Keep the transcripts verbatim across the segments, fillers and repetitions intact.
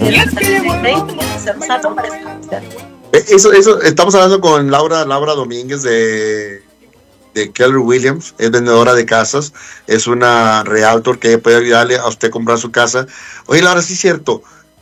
tiene que establecer crédito y ser usado para establecer. Eso, eso, estamos hablando con Laura, Laura Domínguez de, de Keller Williams, es vendedora de casas, es una realtor que puede ayudarle a usted a comprar su casa. Oye, Laura, sí es cierto,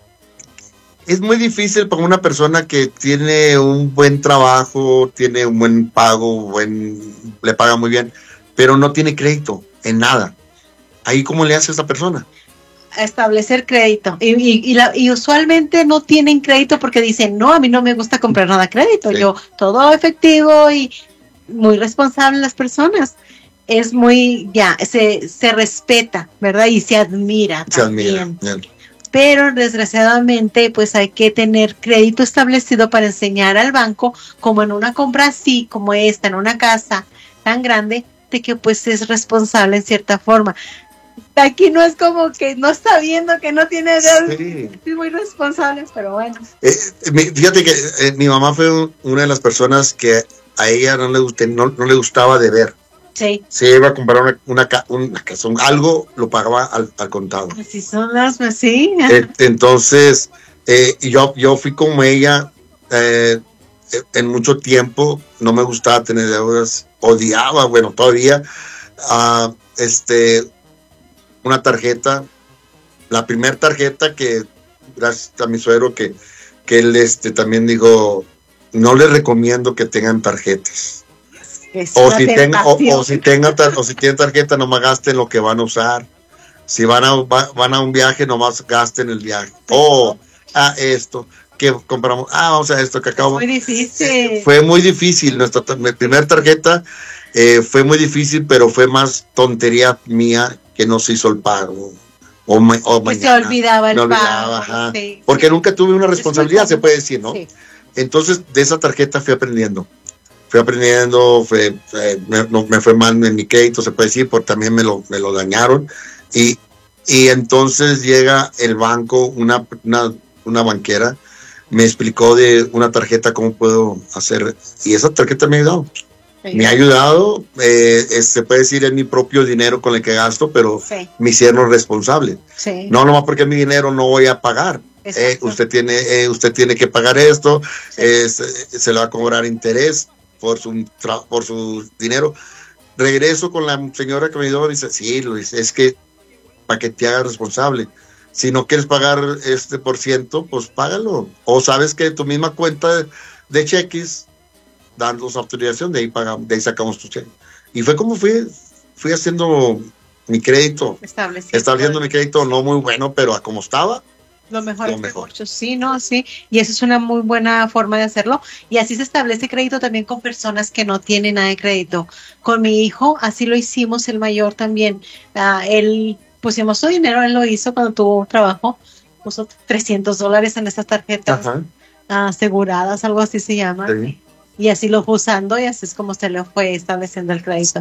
es muy difícil para una persona que tiene un buen trabajo, tiene un buen pago, buen, le paga muy bien, pero no tiene crédito en nada. Ahí, ¿cómo le hace a esta persona? Establecer crédito y, y, y, la, y usualmente no tienen crédito porque dicen, no, a mí no me gusta comprar nada a crédito, sí. Yo todo efectivo y muy responsable las personas, es muy, ya, se, se respeta, ¿verdad? Y se admira se también. Admira, pero desgraciadamente pues hay que tener crédito establecido para enseñar al banco, como en una compra así, como esta, en una casa tan grande, de que pues es responsable en cierta forma. Aquí no es como que no está viendo que no tiene deuda, sí. Muy responsables, pero bueno. Eh, fíjate que eh, mi mamá fue un, una de las personas que a ella no le, guste, no, no le gustaba deber. Sí. Se iba a comprar una, una, una casa, algo lo pagaba al, al contado. Así son las, sí. Eh, entonces, eh, yo, yo fui como ella eh, en mucho tiempo, no me gustaba tener deudas, odiaba, bueno, todavía, uh, este... una tarjeta, la primera tarjeta que, gracias a mi suegro, que, que él este, también dijo, no les recomiendo que tengan tarjetas. O si, ten, o, o, si tengan, o si tienen tarjeta, nomás gasten lo que van a usar. Si van a, va, van a un viaje, nomás gasten el viaje. O, ah, esto, que compramos, ah, vamos a esto que acabo. Muy difícil. Fue muy difícil, nuestra mi primera tarjeta eh, fue muy difícil, pero fue más tontería mía que no se hizo el pago. O, ma, o que mañana. se olvidaba el me olvidaba, pago. Sí, porque sí. nunca tuve una responsabilidad, se puede decir, ¿no? Sí. Entonces, de esa tarjeta fui aprendiendo. Fui aprendiendo, fue, fue, me, no, me fue mal en mi crédito, se puede decir, porque también me lo, me lo dañaron. Y, y entonces llega el banco, una, una, una banquera, me explicó de una tarjeta cómo puedo hacer. Y esa tarjeta me ha ayudado. Me ha ayudado, eh, es, se puede decir, es mi propio dinero con el que gasto, pero sí. me hicieron responsable. Sí. No nomás porque es mi dinero no voy a pagar. Eh, usted tiene eh, usted tiene que pagar esto, sí. eh, se, se le va a cobrar interés por su, por su dinero. Regreso con la señora que me ayudó y dice, sí, Luis, es que para que te hagas responsable. Si no quieres pagar este por ciento, pues págalo. O sabes que tu misma cuenta de, de cheques dando autorización, de ahí pagamos, de ahí sacamos tu cheque. Y fue como fui, fui haciendo mi crédito, estableciendo, estableciendo mi crédito, no muy bueno, pero a como estaba, lo mejor, lo mejor. Mucho. Sí, no, sí, y eso es una muy buena forma de hacerlo, y así se establece crédito también con personas que no tienen nada de crédito. Con mi hijo, así lo hicimos, el mayor también, uh, él pusimos su dinero, él lo hizo cuando tuvo trabajo, puso trescientos dólares en estas tarjetas uh, aseguradas, algo así se llama. Sí. Y así lo fue usando y así es como se le fue estableciendo el crédito.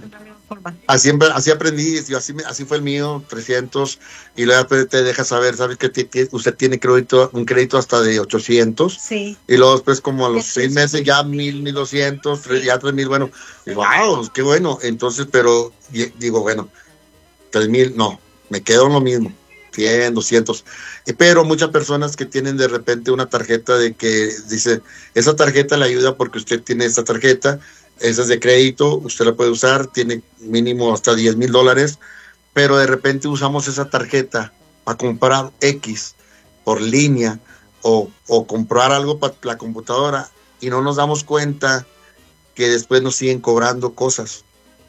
Así, así aprendí, así, así fue el mío, trescientos, y luego te deja saber, sabes que usted tiene crédito, un crédito hasta de ochocientos, sí. Y luego después como a los sí, seis meses sí. ya mil, mil doscientos, ya tres mil, bueno, y wow, qué bueno. Entonces, pero digo, bueno, tres mil, no, me quedo en lo mismo. cien, doscientos, pero muchas personas que tienen de repente una tarjeta de que dice, esa tarjeta le ayuda porque usted tiene esta tarjeta, esa es de crédito, usted la puede usar, tiene mínimo hasta diez mil dólares, pero de repente usamos esa tarjeta para comprar X por línea o, o comprar algo para la computadora y no nos damos cuenta que después nos siguen cobrando cosas,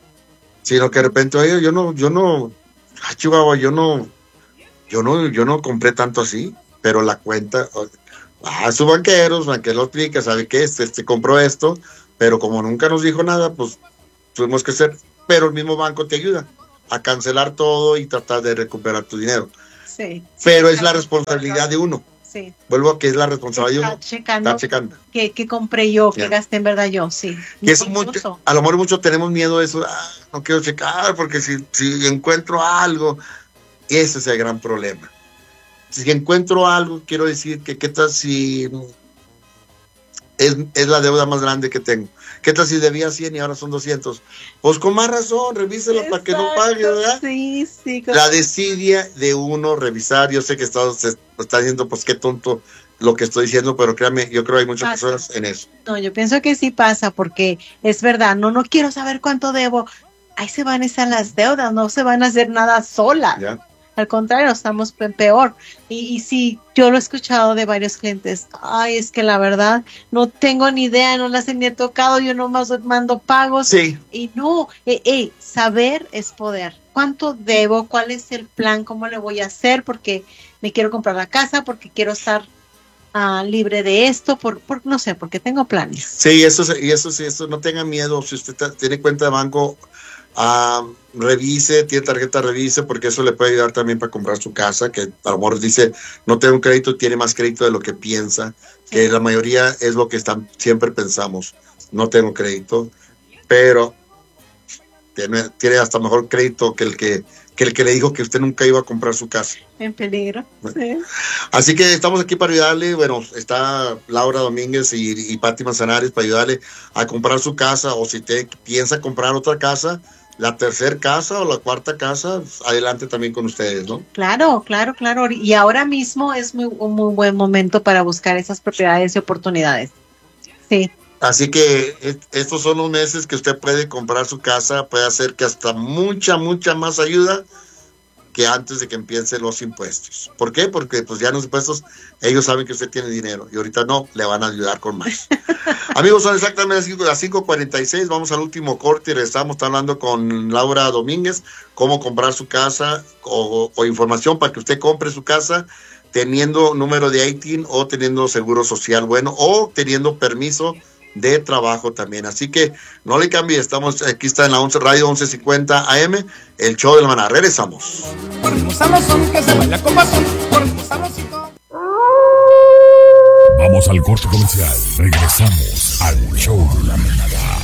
sino que de repente, oye, yo no, yo no, ah, Chihuahua, yo no Yo no, yo no compré tanto así, pero la cuenta, ah, sus banqueros, banquero explica, sabe que este, este compró esto, pero como nunca nos dijo nada, pues tuvimos que hacer, pero el mismo banco te ayuda a cancelar todo y tratar de recuperar tu dinero. Sí. Pero es la responsabilidad de uno. Sí. Vuelvo a que es la responsabilidad de uno. Checando, está checando. ¿Qué, qué compré yo? ¿Qué yeah. gasté en verdad yo? Sí. Que eso mucho, a lo mejor muchos tenemos miedo de eso, ah, no quiero checar porque si, si encuentro algo. Ese es el gran problema. Si encuentro algo, quiero decir que qué tal si es, es la deuda más grande que tengo. ¿Qué tal si debía cien y ahora son doscientos? Pues con más razón, revíselo para que no pague, ¿verdad? Sí, sí. Con... La desidia de uno revisar, yo sé que está, se está diciendo, pues qué tonto lo que estoy diciendo, pero créame, yo creo que hay muchas pasa. personas en eso. No, yo pienso que sí pasa, porque es verdad, no, no quiero saber cuánto debo. Ahí se van esas las deudas, no se van a hacer nada sola. ¿Ya? Al contrario, estamos peor. Y, y sí, yo lo he escuchado de varios clientes. Ay, es que la verdad, no tengo ni idea, no las he ni tocado, yo nomás mando pagos. Sí. Y no, eh, eh, saber es poder. ¿Cuánto debo? ¿Cuál es el plan? ¿Cómo le voy a hacer? Porque me quiero comprar la casa, porque quiero estar uh, libre de esto, por, por no sé, porque tengo planes. Sí, eso, y eso sí, eso, no tenga miedo. Si usted t- tiene cuenta de banco, Uh, revise, tiene tarjeta, revise, porque eso le puede ayudar también para comprar su casa, que a lo mejor dice, no tengo un crédito, tiene más crédito de lo que piensa, sí. Que la mayoría es lo que están, siempre pensamos, no tengo crédito, pero tiene, tiene hasta mejor crédito que el que, que el que le dijo que usted nunca iba a comprar su casa. En peligro, bueno. Sí. Así que estamos aquí para ayudarle, bueno, está Laura Domínguez y, y Pati Manzanares para ayudarle a comprar su casa, o si te piensa comprar otra casa, la tercera casa o la cuarta casa, adelante también con ustedes, ¿no? Claro, claro, claro. Y ahora mismo es muy, un muy buen momento para buscar esas propiedades y oportunidades. Sí. Así que estos son los meses que usted puede comprar su casa, puede hacer que hasta mucha, mucha más ayuda que antes de que empiecen los impuestos. ¿Por qué? Porque pues ya los impuestos, ellos saben que usted tiene dinero y ahorita no, le van a ayudar con más. Amigos, son exactamente las cinco cuarenta y seis, vamos al último corte y regresamos, está hablando con Laura Domínguez, cómo comprar su casa o, o información para que usted compre su casa teniendo número de I T I N o teniendo seguro social bueno o teniendo permiso de trabajo también. Así que no le cambie, estamos aquí, está en la once Radio once cincuenta A M, el show de la mañana. Regresamos. Vamos al corte comercial. Regresamos al show de la mañana.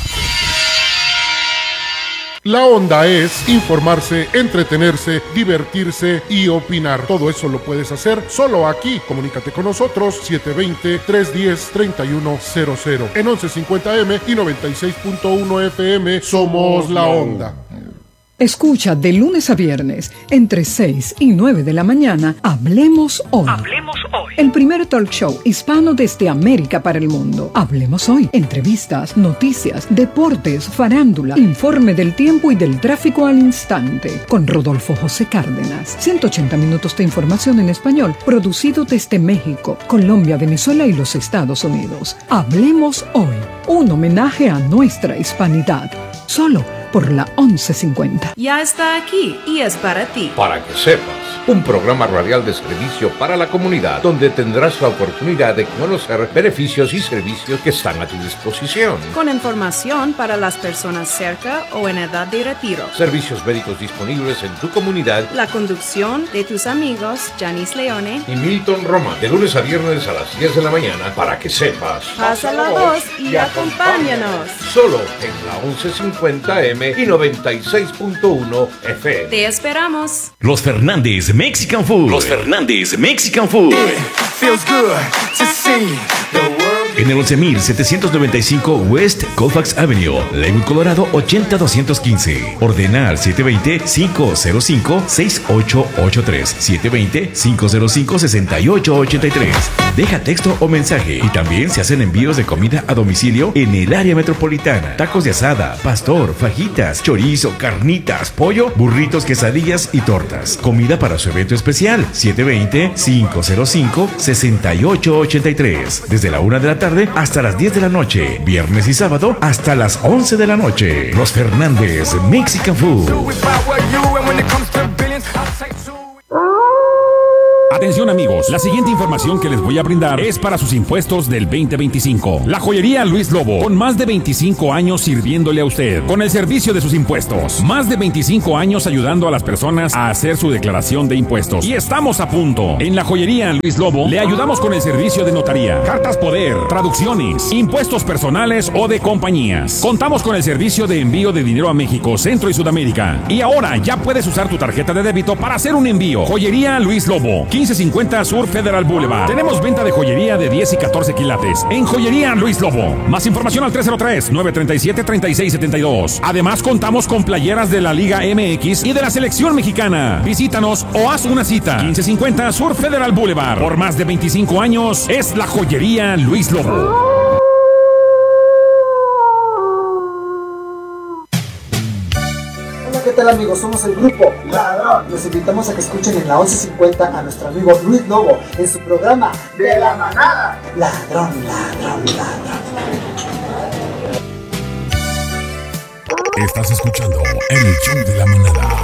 La onda es informarse, entretenerse, divertirse y opinar. Todo eso lo puedes hacer solo aquí. Comunícate con nosotros siete dos cero, tres uno cero, tres uno cero cero. En once cincuenta A M y noventa y seis punto uno F M somos la onda. Escucha de lunes a viernes, entre seis y nueve de la mañana, Hablemos Hoy. Hablemos Hoy. El primer talk show hispano desde América para el mundo. Hablemos Hoy. Entrevistas, noticias, deportes, farándula, informe del tiempo y del tráfico al instante. Con Rodolfo José Cárdenas. ciento ochenta minutos de información en español, producido desde México, Colombia, Venezuela y los Estados Unidos. Hablemos Hoy. Un homenaje a nuestra hispanidad. Solo por la once cincuenta. Ya está aquí y es para ti. Para que sepas, un programa radial de servicio para la comunidad donde tendrás la oportunidad de conocer beneficios y servicios que están a tu disposición. Con información para las personas cerca o en edad de retiro. Servicios médicos disponibles en tu comunidad. La conducción de tus amigos Janice Leone y Milton Román, de lunes a viernes a las diez de la mañana, para que sepas. Pasa la voz y, y acompáñanos. Solo en la once cincuenta M y noventa y seis punto uno F M. Te esperamos. Los Fernández Mexican Food. Los Fernández Mexican Food. En el once mil setecientos noventa y cinco West Colfax Avenue, Lakewood, Colorado ochenta doscientos quince. Ordena al siete dos cero, cinco cero cinco, seis ocho ocho tres. siete dos cero, cinco cero cinco, seis ocho ocho tres. Deja texto o mensaje y también se hacen envíos de comida a domicilio en el área metropolitana. Tacos de asada, pastor, fajitas, chorizo, carnitas, pollo, burritos, quesadillas y tortas. Comida para su evento especial. siete dos cero, cinco cero cinco, seis ocho ocho tres. Desde la una de la tarde hasta las diez de la noche. Viernes y sábado hasta las once de la noche. Los Fernández Mexican Food. Atención amigos, la siguiente información que les voy a brindar es para sus impuestos del veinte veinticinco. La joyería Luis Lobo, con más de veinticinco años sirviéndole a usted, con el servicio de sus impuestos. Más de veinticinco años ayudando a las personas a hacer su declaración de impuestos. Y estamos a punto. En la joyería Luis Lobo le ayudamos con el servicio de notaría, cartas poder, traducciones, impuestos personales o de compañías. Contamos con el servicio de envío de dinero a México, Centro y Sudamérica. Y ahora ya puedes usar tu tarjeta de débito para hacer un envío. Joyería Luis Lobo, quince quince cincuenta Sur Federal Boulevard. Tenemos venta de joyería de diez y catorce quilates en Joyería Luis Lobo. Más información al tres cero tres, nueve tres siete, tres seis siete dos. Además, contamos con playeras de la Liga M X y de la Selección Mexicana. Visítanos o haz una cita. quince cincuenta Sur Federal Boulevard. Por más de veinticinco años es la Joyería Luis Lobo. ¿Qué tal, amigos? Somos el grupo Ladrón. Los invitamos a que escuchen en la once cincuenta a nuestro amigo Luis Lobo en su programa De la Manada. Ladrón, ladrón, ladrón. Estás escuchando el show de la manada.